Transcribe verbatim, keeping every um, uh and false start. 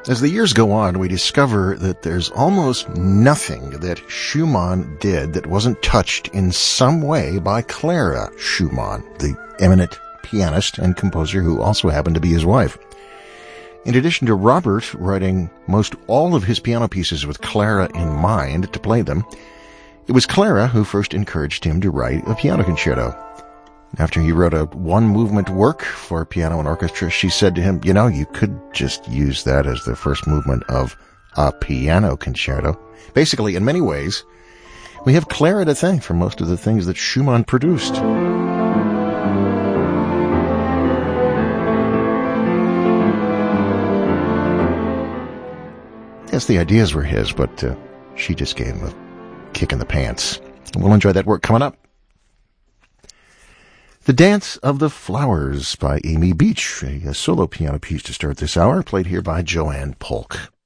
As the years go on, we discover that there's almost nothing that Schumann did that wasn't touched in some way by Clara Schumann, the eminent pianist and composer who also happened to be his wife. In addition to Robert writing most all of his piano pieces with Clara in mind to play them, it was Clara who first encouraged him to write a piano concerto. After he wrote a one-movement work for piano and orchestra, she said to him, you know, you could just use that as the first movement of a piano concerto. Basically, in many ways, we have Clara to thank for most of the things that Schumann produced. Yes, the ideas were his, but uh, she just gave him a kick in the pants. We'll enjoy that work coming up. The Dance of the Flowers by Amy Beach, a, a solo piano piece to start this hour, played here by Joanne Polk.